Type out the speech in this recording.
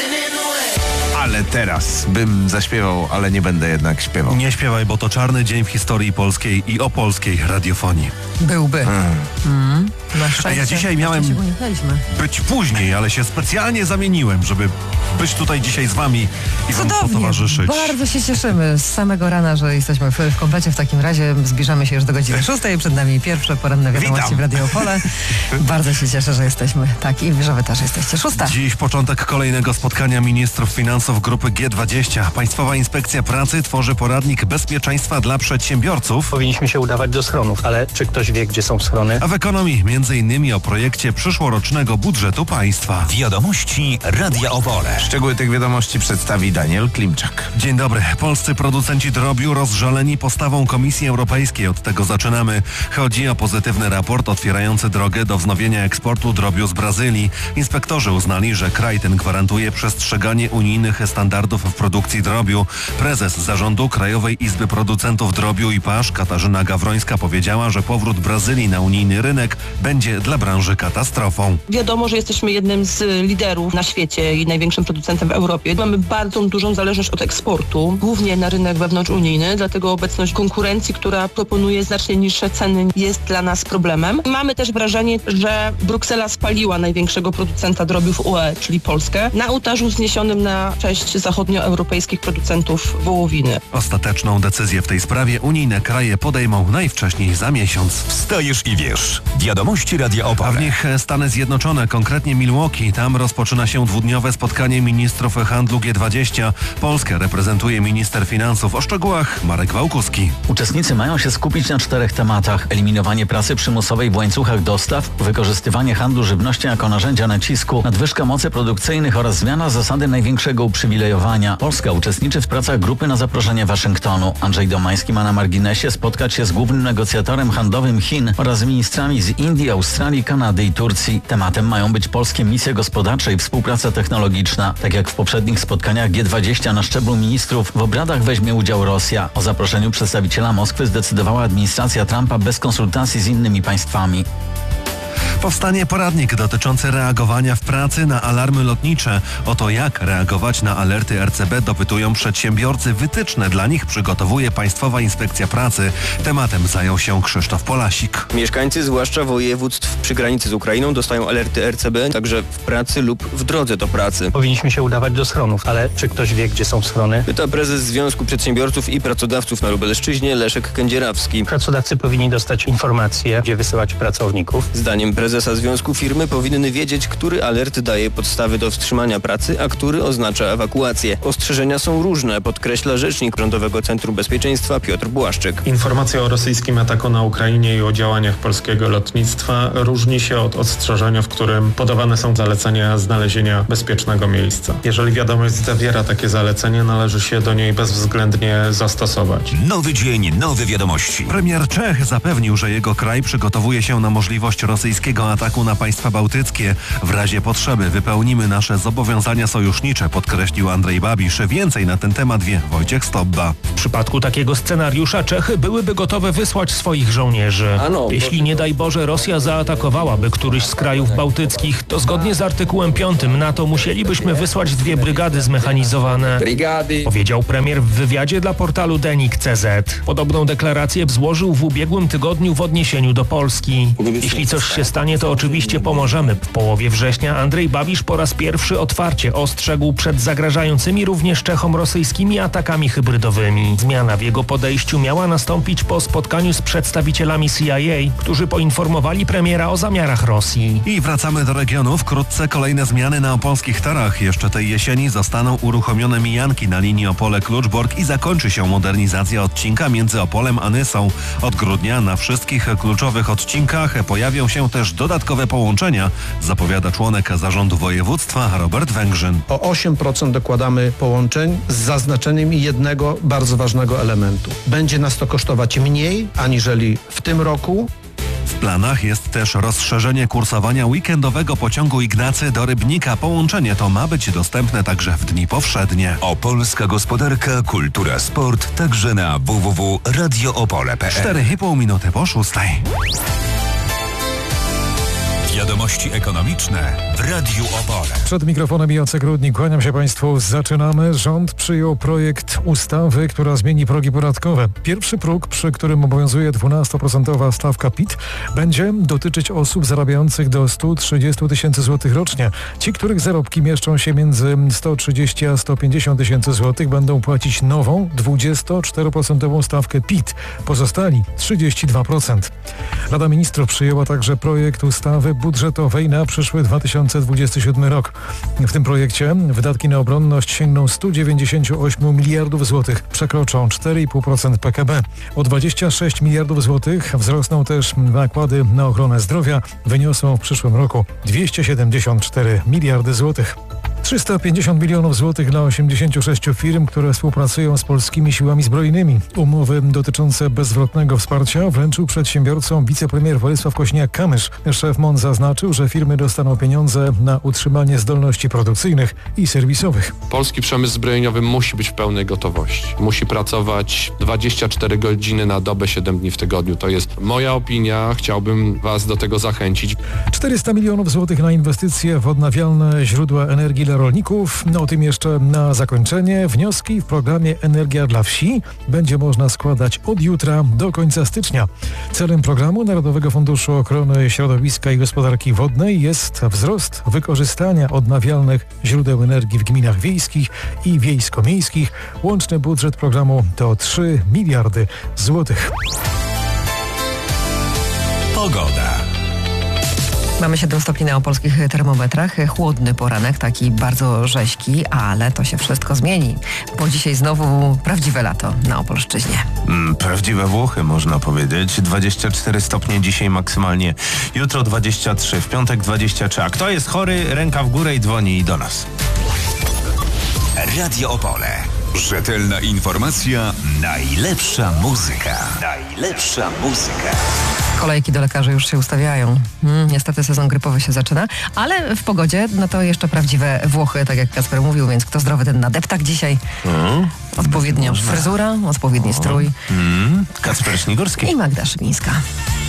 Ale teraz bym zaśpiewał, ale nie będę jednak śpiewał. Nie śpiewaj, bo to czarny dzień w historii polskiej i opolskiej radiofonii. Byłby. Na szczęście, A ja dzisiaj miałem być później, ale się specjalnie zamieniłem, żeby być tutaj dzisiaj z wami i wam potowarzyszyć. Bardzo się cieszymy z samego rana, że jesteśmy w komplecie. W takim razie zbliżamy się już do godziny 6. Przed nami pierwsze poranne wiadomości w Radio Opole. Bardzo się cieszę, że jesteśmy. Tak, i że wy też jesteście. 6. Dziś początek kolejnego spotkania ministrów finansów grupy G20. Państwowa Inspekcja Pracy tworzy poradnik bezpieczeństwa dla przedsiębiorców. Powinniśmy się udawać do schronów, ale czy ktoś wie, gdzie są schrony? A w ekonomii m.in. o projekcie przyszłorocznego budżetu państwa. Wiadomości Radia Opole. Szczegóły tych wiadomości przedstawi Daniel Klimczak. Dzień dobry. Polscy producenci drobiu rozżaleni postawą Komisji Europejskiej. Od tego zaczynamy. Chodzi o pozytywny raport otwierający drogę do wznowienia eksportu drobiu z Brazylii. Inspektorzy uznali, że kraj ten gwarantuje przestrzeganie unijnych standardów w produkcji drobiu. Prezes zarządu Krajowej Izby Producentów Drobiu i Pasz Katarzyna Gawrońska powiedziała, że powrót Brazylii na unijny rynek będzie dla branży katastrofą. Wiadomo, że jesteśmy jednym z liderów na świecie i największym producentem w Europie. Mamy bardzo dużą zależność od eksportu, głównie na rynek wewnątrzunijny, dlatego obecność konkurencji, która proponuje znacznie niższe ceny, jest dla nas problemem. Mamy też wrażenie, że Bruksela spaliła największego producenta drobiu w UE, czyli Polskę, na ołtarzu wzniesionym na cześć zachodnioeuropejskich producentów wołowiny. Ostateczną decyzję w tej sprawie unijne kraje podejmą najwcześniej za miesiąc. Wstajesz i wiesz. Wiadomości Radia Opole. A w nich Stany Zjednoczone, konkretnie Milwaukee. Tam rozpoczyna się dwudniowe spotkanie ministrów handlu G20. Polskę reprezentuje minister finansów. O szczegółach Marek Wałkuski. Uczestnicy mają się skupić na 4 tematach. Eliminowanie pracy przymusowej w łańcuchach dostaw, wykorzystywanie handlu żywnością jako narzędzia nacisku, nadwyżka mocy produkcyjnych oraz zmiana zasady największego uprzywilejowania. Polska uczestniczy w pracach grupy na zaproszenie Waszyngtonu. Andrzej Domański ma na marginesie spotkać się z głównym negocjatorem handlowym Chin oraz ministrami z Indii, Australii, Kanady i Turcji. Tematem mają być polskie misje gospodarcze i współpraca technologiczna. Tak jak w poprzednich spotkaniach G20 na szczeblu ministrów w obradach weźmie udział Rosja. O zaproszeniu przedstawiciela Moskwy zdecydowała administracja Trumpa bez konsultacji z innymi państwami. Powstanie poradnik dotyczący reagowania w pracy na alarmy lotnicze. O to, jak reagować na alerty RCB, dopytują przedsiębiorcy. Wytyczne dla nich przygotowuje Państwowa Inspekcja Pracy. Tematem zajął się Krzysztof Polasik. Mieszkańcy, zwłaszcza województw przy granicy z Ukrainą, dostają alerty RCB także w pracy lub w drodze do pracy. Powinniśmy się udawać do schronów, ale czy ktoś wie, gdzie są schrony? Pyta prezes Związku Przedsiębiorców i Pracodawców na Lubelszczyźnie Leszek Kędzierawski. Pracodawcy powinni dostać informacje, gdzie wysyłać pracowników. Zdaniem prezesa związku firmy powinny wiedzieć, który alert daje podstawy do wstrzymania pracy, a który oznacza ewakuację. Ostrzeżenia są różne, podkreśla rzecznik Rządowego Centrum Bezpieczeństwa Piotr Błaszczyk. Informacja o rosyjskim ataku na Ukrainie i o działaniach polskiego lotnictwa różni się od ostrzeżenia, w którym podawane są zalecenia znalezienia bezpiecznego miejsca. Jeżeli wiadomość zawiera takie zalecenie, należy się do niej bezwzględnie zastosować. Nowy dzień, nowe wiadomości. Premier Czech zapewnił, że jego kraj przygotowuje się na możliwość rosyjskiego ataku na państwa bałtyckie. W razie potrzeby wypełnimy nasze zobowiązania sojusznicze, podkreślił Andrzej Babisz. Więcej na ten temat wie Wojciech Stobba. W przypadku takiego scenariusza Czechy byłyby gotowe wysłać swoich żołnierzy. Jeśli nie daj Boże Rosja zaatakowałaby któryś z krajów bałtyckich, to zgodnie z artykułem 5 NATO musielibyśmy wysłać 2 brygady zmechanizowane. Powiedział premier w wywiadzie dla portalu Denik.cz. Podobną deklarację złożył w ubiegłym tygodniu w odniesieniu do Polski. Jeśli coś się stanie, to oczywiście pomożemy. W połowie września Andrzej Babisz po raz pierwszy otwarcie ostrzegł przed zagrażającymi również Czechom rosyjskimi atakami hybrydowymi. Zmiana w jego podejściu miała nastąpić po spotkaniu z przedstawicielami CIA, którzy poinformowali premiera o zamiarach Rosji. I wracamy do regionu. Wkrótce kolejne zmiany na opolskich torach. Jeszcze tej jesieni zostaną uruchomione mijanki na linii Opole-Kluczbork i zakończy się modernizacja odcinka między Opolem a Nysą. Od grudnia na wszystkich kluczowych odcinkach pojawią się też dodatkowe połączenia, zapowiada członek zarządu województwa Robert Węgrzyn. O 8% dokładamy połączeń z zaznaczeniem jednego bardzo ważnego elementu. Będzie nas to kosztować mniej aniżeli w tym roku. W planach jest też rozszerzenie kursowania weekendowego pociągu Ignacy do Rybnika. Połączenie to ma być dostępne także w dni powszednie. Opolska gospodarka, kultura, sport, także na www.radioopole.pl. 4,5 minuty po 6. Wiadomości ekonomiczne w Radiu Opole. Przed mikrofonem Jacek Rudnik. Kłaniam się Państwu. Zaczynamy. Rząd przyjął projekt ustawy, która zmieni progi podatkowe. Pierwszy próg, przy którym obowiązuje 12% stawka PIT, będzie dotyczyć osób zarabiających do 130 tysięcy złotych rocznie. Ci, których zarobki mieszczą się między 130 a 150 tysięcy złotych, będą płacić nową 24% stawkę PIT. Pozostali 32%. Rada Ministrów przyjęła także projekt ustawy budżetowej na przyszły 2027 rok. W tym projekcie wydatki na obronność sięgną 198 miliardów złotych, przekroczą 4,5% PKB. O 26 miliardów złotych wzrosną też nakłady na ochronę zdrowia, wyniosą w przyszłym roku 274 miliardy złotych. 350 milionów złotych dla 86 firm, które współpracują z polskimi siłami zbrojnymi. Umowy dotyczące bezzwrotnego wsparcia wręczył przedsiębiorcom wicepremier Władysław Kosiniak-Kamysz. Szef MON zaznaczył, że firmy dostaną pieniądze na utrzymanie zdolności produkcyjnych i serwisowych. Polski przemysł zbrojeniowy musi być w pełnej gotowości. Musi pracować 24 godziny na dobę, 7 dni w tygodniu. To jest moja opinia. Chciałbym Was do tego zachęcić. 400 milionów złotych na inwestycje w odnawialne źródła energii dla rolników. O tym jeszcze na zakończenie. Wnioski w programie Energia dla Wsi będzie można składać od jutra do końca stycznia. Celem programu Narodowego Funduszu Ochrony Środowiska i Gospodarki Wodnej jest wzrost wykorzystania odnawialnych źródeł energii w gminach wiejskich i wiejsko-miejskich. Łączny budżet programu to 3 miliardy złotych. Pogoda. Mamy 7 stopni na opolskich termometrach. Chłodny poranek, taki bardzo rześki, ale to się wszystko zmieni, bo dzisiaj znowu prawdziwe lato na Opolszczyźnie. Prawdziwe Włochy, można powiedzieć. 24 stopnie dzisiaj maksymalnie, jutro 23, w piątek 23. A kto jest chory, ręka w górę i dzwoni do nas. Radio Opole. Rzetelna informacja, najlepsza muzyka. Najlepsza muzyka. Kolejki do lekarzy już się ustawiają. Niestety sezon grypowy się zaczyna, ale w pogodzie, no to jeszcze prawdziwe Włochy, tak jak Kacper mówił, więc kto zdrowy, ten na deptak dzisiaj. Odpowiednio fryzura, odpowiedni strój. Kacper Śnigurski I Magda Szymińska.